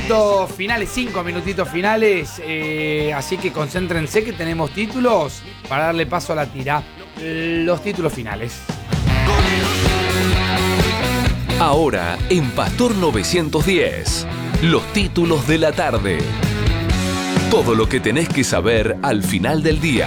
minutitos finales, 5 minutitos finales, así que concéntrense que tenemos títulos para darle paso a la tira. Los títulos finales. Ahora en Pastor 910, los títulos de la tarde. Todo lo que tenés que saber al final del día.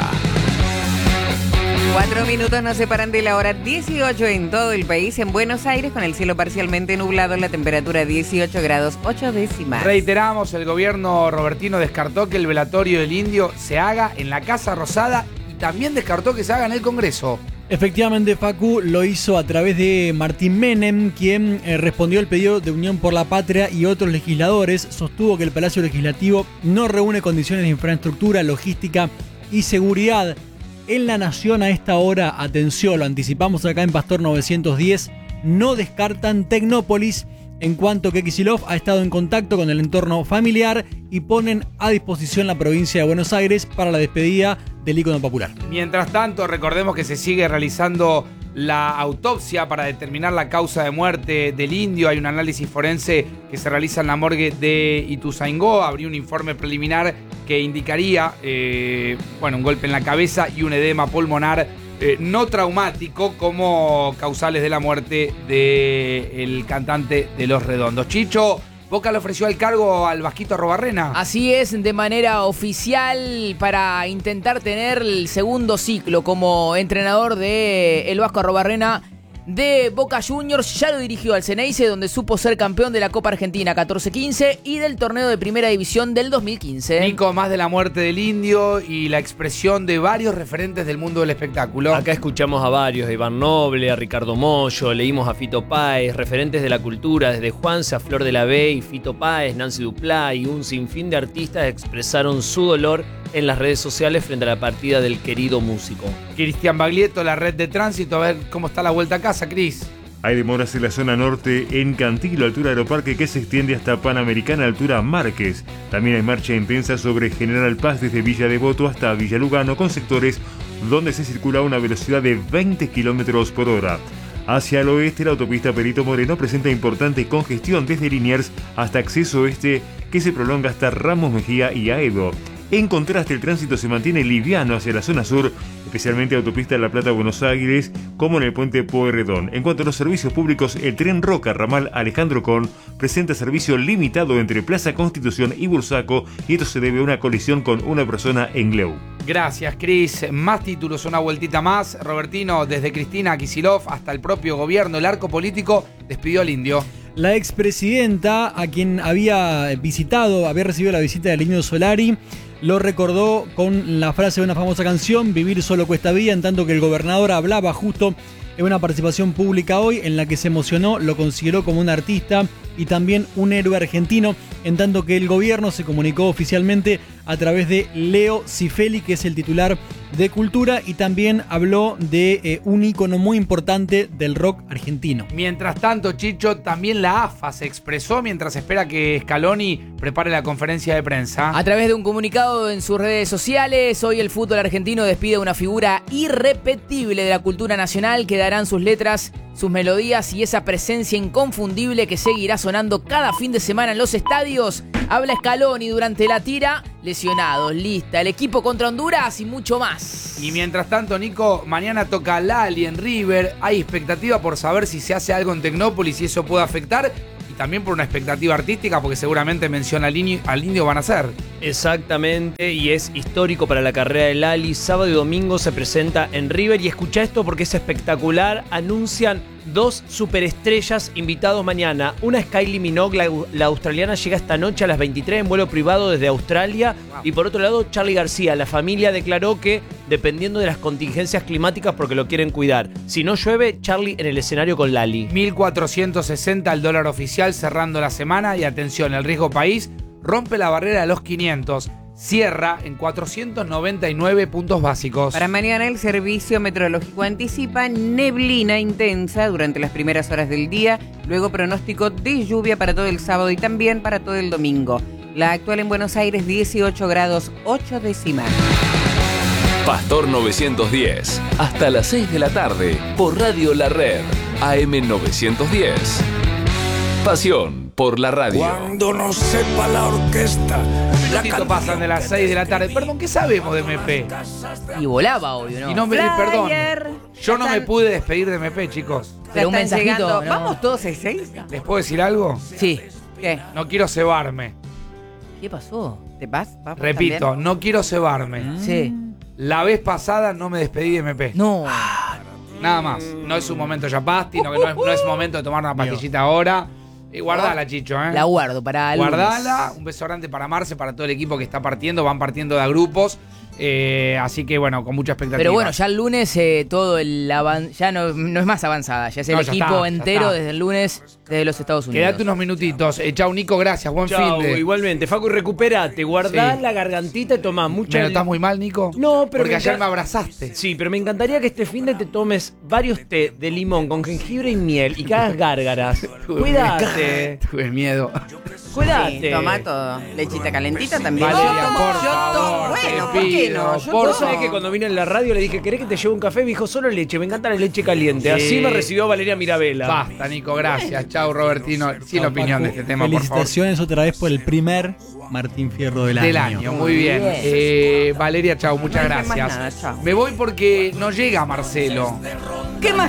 4 minutos nos separan de la hora 18 en todo el país. En Buenos Aires, con el cielo parcialmente nublado, la temperatura 18 grados 8 décimas. Reiteramos, el gobierno robertino descartó que el velatorio del Indio se haga en la Casa Rosada y también descartó que se haga en el Congreso. Efectivamente, Facu lo hizo a través de Martín Menem, quien respondió al pedido de Unión por la Patria y otros legisladores. Sostuvo que el Palacio Legislativo no reúne condiciones de infraestructura, logística y seguridad en la nación a esta hora. Atención, lo anticipamos acá en Pastor 910, no descartan Tecnópolis, en cuanto que Kicillof ha estado en contacto con el entorno familiar y ponen a disposición la provincia de Buenos Aires para la despedida del ícono popular. Mientras tanto, recordemos que se sigue realizando la autopsia para determinar la causa de muerte del Indio. Hay un análisis forense que se realiza en la morgue de Ituzaingó. Habría un informe preliminar que indicaría un golpe en la cabeza y un edema pulmonar no traumático como causales de la muerte del cantante de Los Redondos. Chicho, Boca le ofreció el cargo al Vasquito Arrobarrena. Así es, de manera oficial, para intentar tener el segundo ciclo como entrenador de el Vasco Arrobarrena de Boca Juniors. Ya lo dirigió al Ceneice, donde supo ser campeón de la Copa Argentina 14-15 y del torneo de Primera División del 2015. Nico, más de la muerte del Indio y la expresión de varios referentes del mundo del espectáculo. Acá escuchamos a varios, a Iván Noble, a Ricardo Mollo, leímos a Fito Páez, referentes de la cultura, desde Juanse a Flor de la B y Fito Páez, Nancy Duplá y un sinfín de artistas expresaron su dolor en las redes sociales frente a la partida del querido músico. Cristian Baglietto, la red de tránsito, a ver cómo está la vuelta a casa, Cris. Hay demoras en la zona norte, en Cantilo, altura Aeroparque, que se extiende hasta Panamericana, altura Márquez. También hay marcha intensa sobre General Paz desde Villa Devoto hasta Villa Lugano, con sectores donde se circula a una velocidad de 20 km por hora. Hacia el oeste, la autopista Perito Moreno presenta importante congestión desde Liniers hasta Acceso Oeste, que se prolonga hasta Ramos Mejía y Aedo. En contraste, el tránsito se mantiene liviano hacia la zona sur, especialmente autopista La Plata-Buenos Aires, como en el puente Pueyrredón. En cuanto a los servicios públicos, el tren Roca ramal Alejandro Con presenta servicio limitado entre Plaza Constitución y Bursaco, y esto se debe a una colisión con una persona en Gleu. Gracias, Cris. Más títulos, una vueltita más. Robertino, desde Cristina Kicillof hasta el propio gobierno, el arco político despidió al Indio. La expresidenta, a quien había recibido la visita del Indio Solari, lo recordó con la frase de una famosa canción, vivir solo cuesta vida, en tanto que el gobernador hablaba justo en una participación pública hoy en la que se emocionó, lo consideró como un artista y también un héroe argentino, en tanto que el gobierno se comunicó oficialmente a través de Leo Cifeli, que es el titular de Cultura, y también habló de un ícono muy importante del rock argentino. Mientras tanto, Chicho, también la AFA se expresó mientras espera que Scaloni prepare la conferencia de prensa. A través de un comunicado en sus redes sociales, hoy el fútbol argentino despide a una figura irrepetible de la cultura nacional que darán sus letras, sus melodías y esa presencia inconfundible que seguirá sonando cada fin de semana en los estadios. Habla Scaloni durante la tira, lesionados, lista, el equipo contra Honduras y mucho más. Y mientras tanto, Nico, mañana toca Lali en River. Hay expectativa por saber si se hace algo en Tecnópolis y eso puede afectar. Y también por una expectativa artística, porque seguramente menciona al Indio van a ser. Exactamente, y es histórico para la carrera de Lali. Sábado y domingo se presenta en River y escucha esto porque es espectacular. Anuncian 2 superestrellas invitados mañana. Una es Kylie Minogue, la australiana, llega esta noche a las 23 en vuelo privado desde Australia. Wow. Y por otro lado, Charly García. La familia declaró que dependiendo de las contingencias climáticas, porque lo quieren cuidar, si no llueve, Charly en el escenario con Lali. 1.460 el dólar oficial cerrando la semana. Y atención, el riesgo país rompe la barrera de los 500. Cierra en 499 puntos básicos. Para mañana el servicio meteorológico anticipa neblina intensa durante las primeras horas del día, luego pronóstico de lluvia para todo el sábado y también para todo el domingo. La actual en Buenos Aires 18 grados 8 décimas. Pastor 910, hasta las 6 de la tarde, por Radio La Red, AM 910. Pasión. por la radio. Cuando no sepa la orquesta. Minutitos pasan de las 6 de la tarde. Perdón, ¿qué sabemos de MP? Y volaba, obvio, ¿no? Y no me, perdón, yo no me Están- pude despedir de MP, chicos. Pero un están mensajito, llegando. ¿no? ¿Vamos todos a 6? ¿Les puedo decir algo? Sí. ¿Qué? No quiero cebarme. ¿Qué pasó? ¿Te vas? ¿Vamos Repito, también? no quiero cebarme. Sí. La vez pasada no me despedí de MP. No. Nada más. No es un momento ya pasti, no es momento de tomar una pastillita ahora. Guardala, Chicho, ¿eh? La guardo para el lunes. Guardala. Un beso grande para Marce, para todo el equipo que está partiendo. Van partiendo de a grupos. Así que, bueno, con mucha expectativa. Pero bueno, ya el lunes todo ya no es más avanzada, ya es el No, ya equipo está, ya entero está. desde el lunes desde los Estados Unidos. Quédate unos minutitos. Chau, Nico, gracias. Buen Chau, fin de. igualmente. Facu, recuperate, guardá Sí. la gargantita y tomá mucha... ¿Me notás muy mal, Nico? No, pero Porque me ayer encan- me abrazaste. Sí, pero me encantaría que este fin de te tomes varios té de limón con jengibre y miel y que hagas gárgaras. Cuídate. Tuve miedo. Cuídate. Sí, toma todo. Lechita calentita también. Valeria, Yo tomo- por yo tomo- favor, Bueno, te ¿por qué pido, no? Yo por tomo- ¿Vos sabés que cuando vine en la radio le dije, ¿querés que te lleve un café? Me dijo, solo leche, me encanta la leche caliente. Sí. Así me recibió Valeria Mirabella. Basta, Nico, gracias. Chau, Robertino. Sin opinión de este tema, por favor. Felicitaciones otra vez por el primer Martín Fierro del año. Muy bien. Valeria, chau, muchas No dije más gracias. nada, chau. Me voy porque no llega Marcelo. ¿Qué más